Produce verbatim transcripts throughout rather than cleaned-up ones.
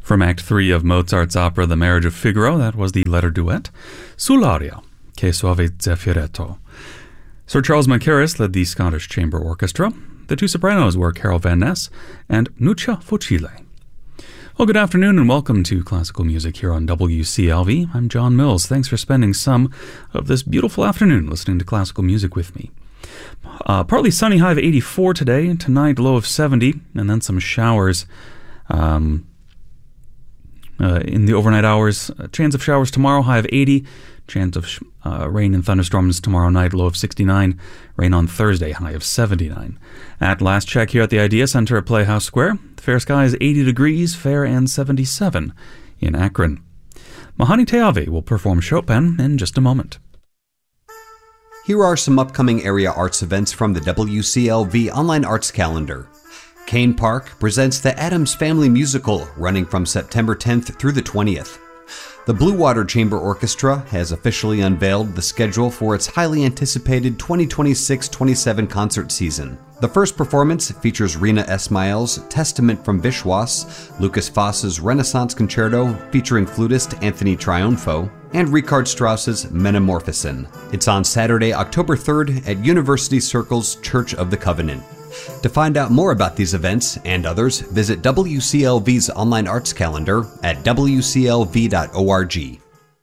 From Act three of Mozart's opera The Marriage of Figaro, that was the letter duet, Sull'aria, Che Soave Zeffiretto. Sir Charles Mackerras led the Scottish Chamber Orchestra. The two sopranos were Carol Van Ness and Nuccia Fucile. Well, good afternoon and welcome to Classical Music here on W C L V. I'm John Mills. Thanks for spending some of this beautiful afternoon listening to classical music with me. Uh, partly sunny, high of eighty-four today. Tonight, low of seventy, and then some showers um, uh, in the overnight hours. A chance of showers tomorrow, high of eighty. Chance of sh- uh, rain and thunderstorms tomorrow night, low of sixty-nine. Rain on Thursday, high of seventy-nine. At last check here at the Idea Center at Playhouse Square, the fair sky is eighty degrees, fair and seventy-seven in Akron. Mahani Teave will perform Chopin in just a moment. Here are some upcoming area arts events from the W C L V Online Arts Calendar. Kane Park presents the Addams Family Musical, running from September tenth through the twentieth. The Blue Water Chamber Orchestra has officially unveiled the schedule for its highly anticipated twenty twenty-six twenty-seven concert season. The first performance features Rina Esmail's Testament from Vishwas, Lucas Foss's Renaissance Concerto featuring flutist Anthony Triunfo, and Richard Strauss's Metamorphosen. It's on Saturday, October third at University Circle's Church of the Covenant. To find out more about these events and others, visit W C L V's online arts calendar at w c l v dot org.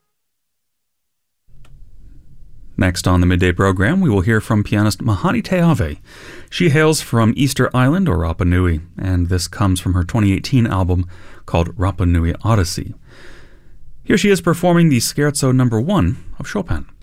Next on the midday program, we will hear from pianist Mahani Teave. She hails from Easter Island or Rapa Nui, and this comes from her twenty eighteen album called Rapa Nui Odyssey. Here she is performing the Scherzo number one of Chopin.